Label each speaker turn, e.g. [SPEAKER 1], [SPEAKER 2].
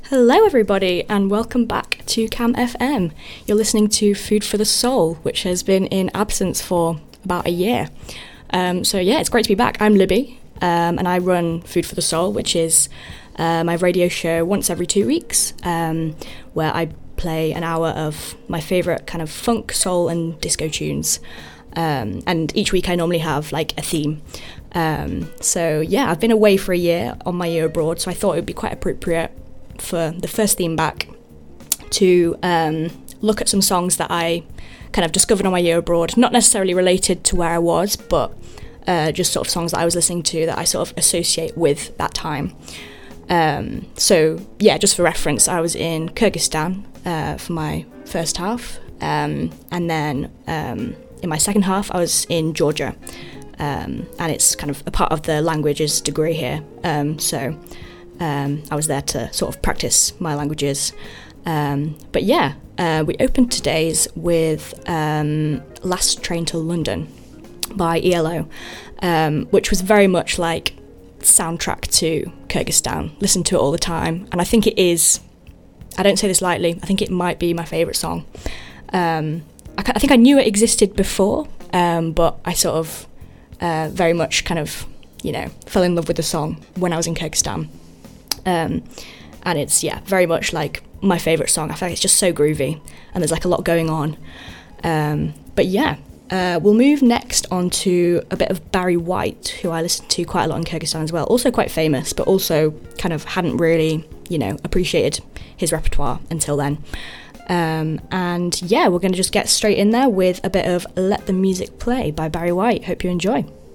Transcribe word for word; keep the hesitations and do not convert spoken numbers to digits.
[SPEAKER 1] Hello, everybody, and welcome back to Cam F M. You're listening to Food for the Soul, which has been in absence for about a year. Um, so, yeah, it's great to be back. I'm Libby, um, and I run Food for the Soul, which is uh, my radio show once every two weeks, um, where I play an hour of my favourite kind of funk, soul, and disco tunes. Um, and each week I normally have, like, a theme. Um, so, yeah, I've been away for a year on my year abroad, so I thought it would be quite appropriate for the first theme back to um, look at some songs that I kind of discovered on my year abroad, not necessarily related to where I was, but uh, just sort of songs that I was listening to that I sort of associate with that time. Um, so yeah, just for reference, I was in Kyrgyzstan uh, for my first half, um, and then um, in my second half I was in Georgia, um, and it's kind of a part of the languages degree here, um, so Um, I was there to sort of practice my languages. Um, but yeah, uh, we opened today's with um, Last Train to London by E L O, um, which was very much like soundtrack to Kyrgyzstan. Listen to it all the time. And I think it is, I don't say this lightly, I think it might be my favourite song. Um, I, I think I knew it existed before, um, but I sort of uh, very much kind of, you know, fell in love with the song when I was in Kyrgyzstan. Um, and it's, yeah, very much like my favourite song. I feel like it's just so groovy and there's like a lot going on. Um, but yeah, uh, we'll move next on to a bit of Barry White, who I listened to quite a lot in Kyrgyzstan as well. Also quite famous, but also kind of hadn't really, you know, appreciated his repertoire until then. Um, and yeah, we're going to just get straight in there with a bit of Let the Music Play by Barry White. Hope you enjoy.